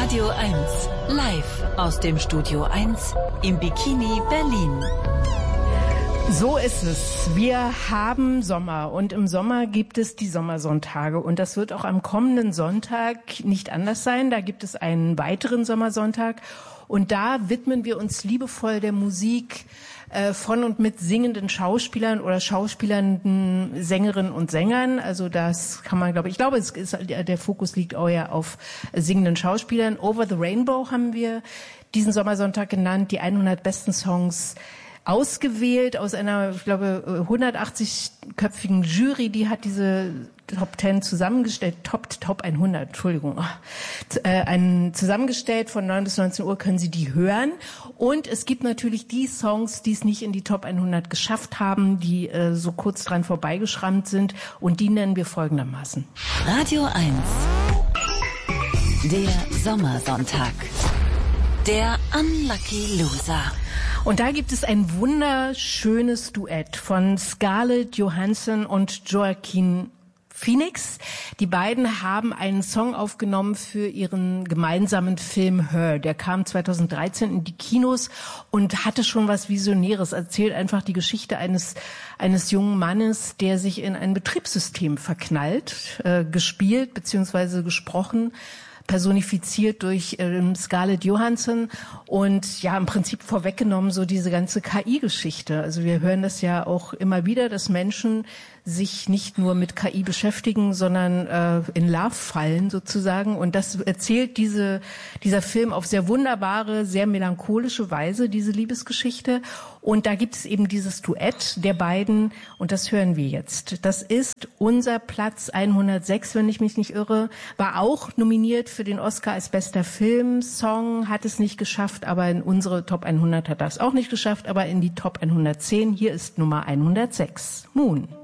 Radio 1, live aus dem Studio 1 im Bikini Berlin. So ist es. Wir haben Sommer und im Sommer gibt es die Sommersonntage und das wird auch am kommenden Sonntag nicht anders sein. Da gibt es einen weiteren Sommersonntag und da widmen wir uns liebevoll der Musik von und mit singenden Schauspielern oder schauspielernden Sängerinnen und Sängern. Also das kann man, glaube ich, der Fokus liegt auch ja auf singenden Schauspielern. Over the Rainbow haben wir diesen Sommersonntag genannt, die 100 besten Songs ausgewählt aus einer, ich glaube, 180-köpfigen Jury, die hat diese Top 10 zusammengestellt, Top 100, Entschuldigung, zusammengestellt von 9 bis 19 Uhr können Sie die hören. Und es gibt natürlich die Songs, die es nicht in die Top 100 geschafft haben, die so kurz dran vorbeigeschrammt sind und die nennen wir folgendermaßen. Radio 1, der Sommersonntag, der Unlucky Loser. Und da gibt es ein wunderschönes Duett von Scarlett Johansson und Joaquin Phoenix. Die beiden haben einen Song aufgenommen für ihren gemeinsamen Film Her. Der kam 2013 in die Kinos und hatte schon was Visionäres. Erzählt einfach die Geschichte eines jungen Mannes, der sich in ein Betriebssystem verknallt, gespielt bzw. gesprochen, personifiziert durch Scarlett Johansson und ja im Prinzip vorweggenommen so diese ganze KI-Geschichte. Also wir hören das ja auch immer wieder, dass Menschen sich nicht nur mit KI beschäftigen, sondern in Love fallen sozusagen. Und das erzählt dieser Film auf sehr wunderbare, sehr melancholische Weise, diese Liebesgeschichte. Und da gibt es eben dieses Duett der beiden und das hören wir jetzt. Das ist unser Platz 106, wenn ich mich nicht irre, war auch nominiert für den Oscar als bester Filmsong, hat es nicht geschafft, aber in unsere Top 100 hat das auch nicht geschafft, aber in die Top 110, hier ist Nummer 106, Moon.